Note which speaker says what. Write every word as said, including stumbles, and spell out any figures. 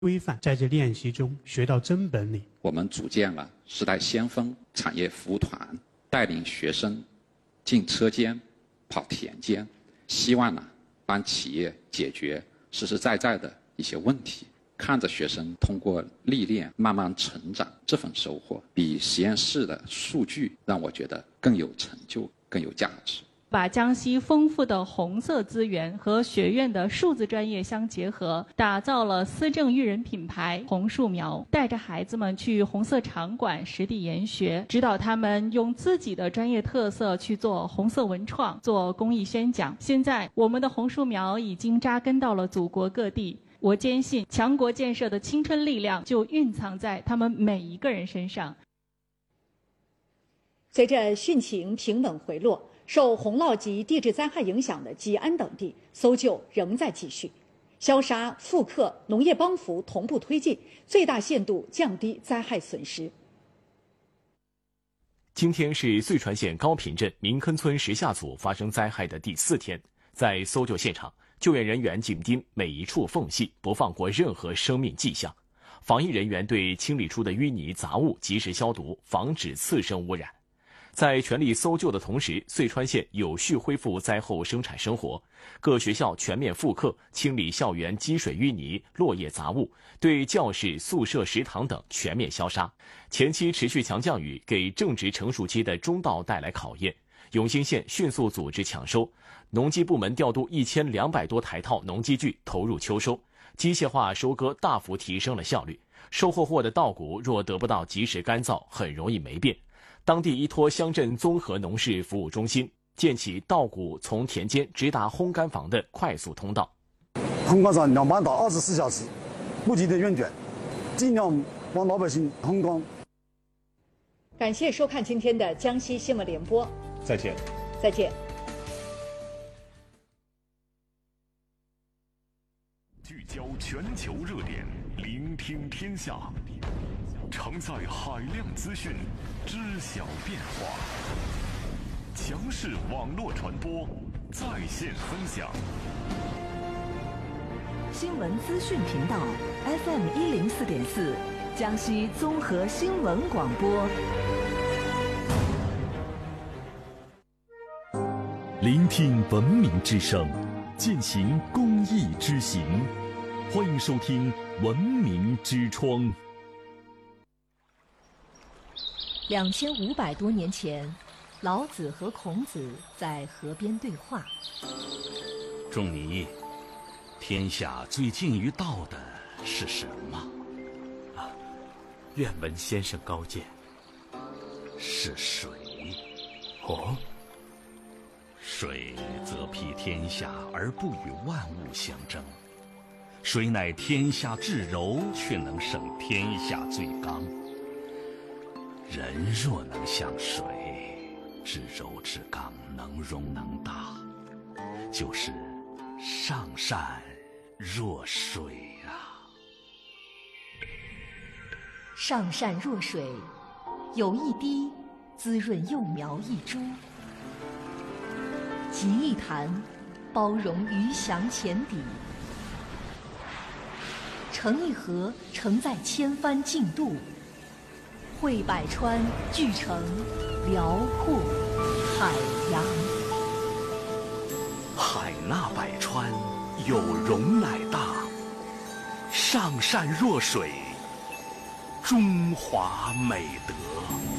Speaker 1: 规范，在这练习中学到真本领。
Speaker 2: 我们组建了时代先锋产业服务团，带领学生进车间、跑田间，希望呢帮企业解决实实在在的一些问题。看着学生通过历练慢慢成长，这份收获比实验室的数据让我觉得更有成就、更有价值。
Speaker 3: 把江西丰富的红色资源和学院的数字专业相结合，打造了思政育人品牌红树苗，带着孩子们去红色场馆实地研学，指导他们用自己的专业特色去做红色文创、做公益宣讲。现在我们的红树苗已经扎根到了祖国各地，我坚信强国建设的青春力量就蕴藏在他们每一个人身上。
Speaker 4: 随着汛情平稳回落，受洪涝及地质灾害影响的吉安等地搜救仍在继续，消杀、复刻、农业帮扶同步推进，最大限度降低灾害损失。
Speaker 5: 今天是遂川县高坪镇明坑村石下组发生灾害的第四天，在搜救现场，救援人员紧盯每一处缝隙，不放过任何生命迹象。防疫人员对清理出的淤泥杂物及时消毒，防止次生污染。在全力搜救的同时，遂川县有序恢复灾后生产生活，各学校全面复课，清理校园积水淤泥、落叶杂物，对教室、宿舍、食堂等全面消杀。前期持续强降雨给正值成熟期的中稻带来考验，永兴县迅速组织抢收，农机部门调度一千两百多台套农机具投入秋收，机械化收割大幅提升了效率。收获获的稻谷若得不到及时干燥，很容易霉变。当地依托乡镇综合农事服务中心，建起稻谷从田间直达烘干房的快速通道。
Speaker 6: 烘干厂两班倒二十四小时，不停的运转，尽量帮老百姓烘干。
Speaker 4: 感谢收看今天的江西新闻联播，
Speaker 7: 再见，
Speaker 4: 再见。
Speaker 8: 聚焦全球热点，聆听天下。承载海量资讯，知晓变化，强势网络传播，在线分享。
Speaker 9: 新闻资讯频道 F M 一零四点四，江西综合新闻广播。
Speaker 10: 聆听文明之声，践行公益之行。欢迎收听《文明之窗》。
Speaker 9: 两千五百多年前，老子和孔子在河边对话。
Speaker 11: 仲尼，天下最近于道的是什么？
Speaker 12: 啊，愿闻先生高见。
Speaker 11: 是水。
Speaker 12: 哦，
Speaker 11: 水则辟天下而不与万物相争，水乃天下至柔，却能胜天下最刚。人若能像水，至柔至刚，能容能大，就是上善若水啊。
Speaker 9: 上善若水，有一滴滋润幼苗一株，集一潭包容鱼翔浅底，成一河承载千帆竞渡，汇百川聚成辽阔海洋。
Speaker 11: 海纳百川，有容乃大，上善若水，中华美德。